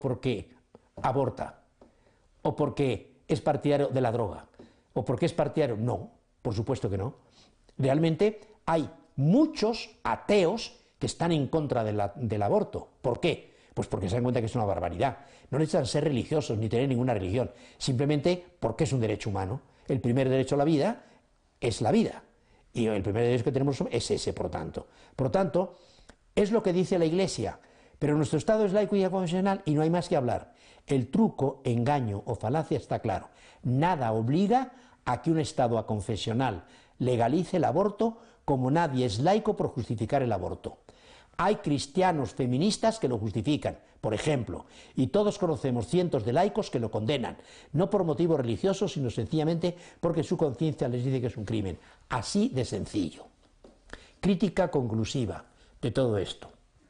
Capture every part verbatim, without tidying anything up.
porque aborta, o porque es partidario de la droga, o porque es partidario, no, por supuesto que no. Realmente hay muchos ateos que están en contra de la, del aborto. ¿Por qué? Pues porque se dan cuenta que es una barbaridad. No necesitan ser religiosos ni tener ninguna religión, simplemente porque es un derecho humano. El primer derecho a la vida es la vida, y el primer derecho que tenemos es ese, por tanto. Por tanto, es lo que dice la Iglesia, pero nuestro Estado es laico y aconfesional y no hay más que hablar. El truco, engaño o falacia está claro. Nada obliga a que un Estado aconfesional legalice el aborto, como nadie es laico por justificar el aborto. Hay cristianos feministas que lo justifican, por ejemplo, y todos conocemos cientos de laicos que lo condenan, no por motivos religiosos, sino sencillamente porque su conciencia les dice que es un crimen. Así de sencillo. Crítica conclusiva de todo esto.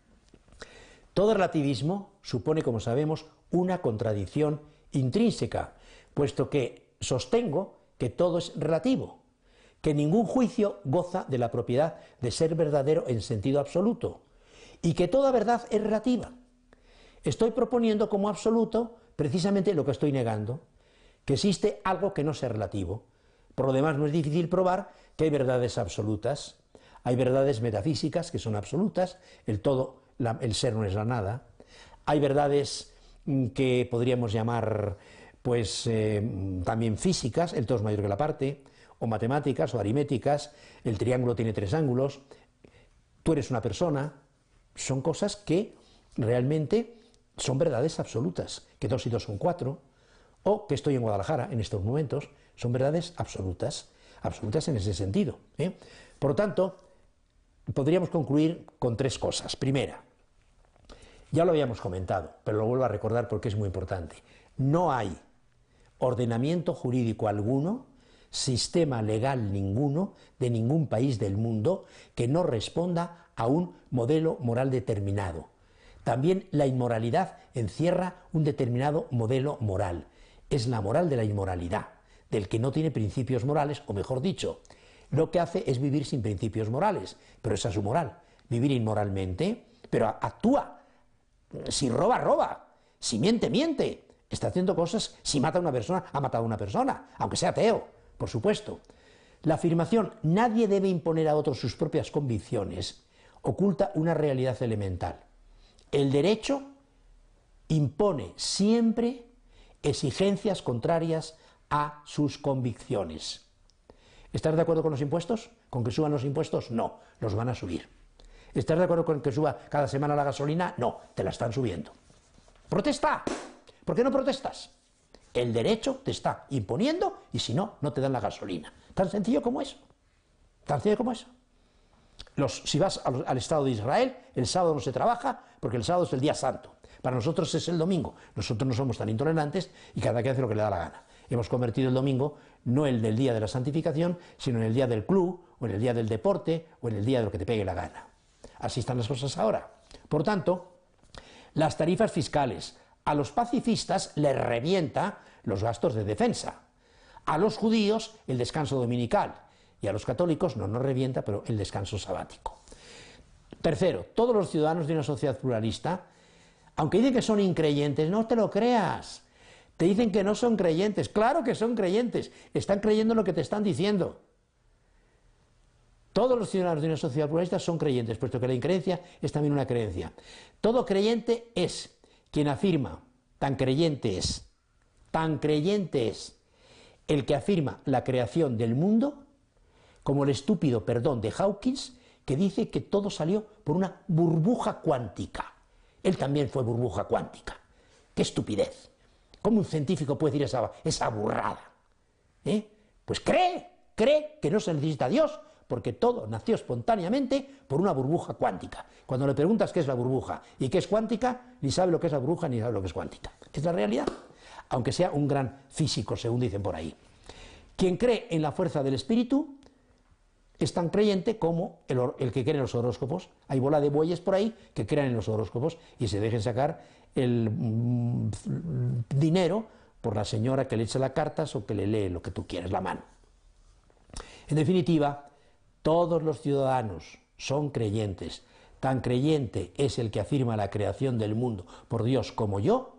Todo relativismo supone, como sabemos, una contradicción intrínseca, puesto que sostengo que todo es relativo, que ningún juicio goza de la propiedad de ser verdadero en sentido absoluto, y que toda verdad es relativa. Estoy proponiendo como absoluto precisamente lo que estoy negando, que existe algo que no sea relativo. Por lo demás, no es difícil probar que hay verdades absolutas, hay verdades metafísicas que son absolutas, el todo, la, el ser no es la nada, hay verdades que podríamos llamar pues eh, también físicas, el todo es mayor que la parte, o matemáticas o aritméticas, el triángulo tiene tres ángulos, tú eres una persona. Son cosas que realmente son verdades absolutas, que dos y dos son cuatro, o que estoy en Guadalajara en estos momentos, son verdades absolutas, absolutas en ese sentido, ¿eh? Por lo tanto, podríamos concluir con tres cosas. Primera, ya lo habíamos comentado, pero lo vuelvo a recordar porque es muy importante. No hay ordenamiento jurídico alguno, sistema legal ninguno, de ningún país del mundo, que no responda a un modelo moral determinado. También la inmoralidad encierra un determinado modelo moral. Es la moral de la inmoralidad, del que no tiene principios morales, o mejor dicho, lo que hace es vivir sin principios morales, pero esa es su moral, vivir inmoralmente, pero actúa. Si roba, roba, si miente, miente, está haciendo cosas, si mata a una persona, ha matado a una persona, aunque sea ateo. Por supuesto, la afirmación «nadie debe imponer a otros sus propias convicciones» oculta una realidad elemental. El derecho impone siempre exigencias contrarias a sus convicciones. ¿Estás de acuerdo con los impuestos? ¿Con que suban los impuestos? No, los van a subir. ¿Estás de acuerdo con que suba cada semana la gasolina? No, te la están subiendo. ¡Protesta! ¿Por qué no protestas? El derecho te está imponiendo y si no, no te dan la gasolina. Tan sencillo como eso. Tan sencillo como eso. Los, si vas al, al Estado de Israel, el sábado no se trabaja porque el sábado es el día santo. Para nosotros es el domingo. Nosotros no somos tan intolerantes y cada quien hace lo que le da la gana. Hemos convertido el domingo no el del día de la santificación, sino en el día del club, o en el día del deporte, o en el día de lo que te pegue la gana. Así están las cosas ahora. Por tanto, las tarifas fiscales, a los pacifistas les revienta los gastos de defensa, a los judíos el descanso dominical y a los católicos no nos revienta, pero el descanso sabático. Tercero, todos los ciudadanos de una sociedad pluralista, aunque dicen que son increyentes, no te lo creas, te dicen que no son creyentes, claro que son creyentes, están creyendo en lo que te están diciendo. Todos los ciudadanos de una sociedad pluralista son creyentes, puesto que la increencia es también una creencia. Todo creyente es quien afirma, tan creyente es, tan creyente es, el que afirma la creación del mundo, como el estúpido perdón de Hawkins, que dice que todo salió por una burbuja cuántica. Él también fue burbuja cuántica. ¡Qué estupidez! ¿Cómo un científico puede decir esa, esa burrada? ¿Eh? Pues cree, cree que no se necesita a Dios, porque todo nació espontáneamente por una burbuja cuántica. Cuando le preguntas qué es la burbuja y qué es cuántica, ni sabe lo que es la burbuja ni sabe lo que es cuántica. Es la realidad, aunque sea un gran físico, según dicen por ahí. Quien cree en la fuerza del espíritu es tan creyente como el, el que cree en los horóscopos. Hay bola de bueyes por ahí que crean en los horóscopos y se dejen sacar el mm, dinero por la señora que le echa las cartas o que le lee lo que tú quieres, la mano. En definitiva, todos los ciudadanos son creyentes. Tan creyente es el que afirma la creación del mundo por Dios como yo,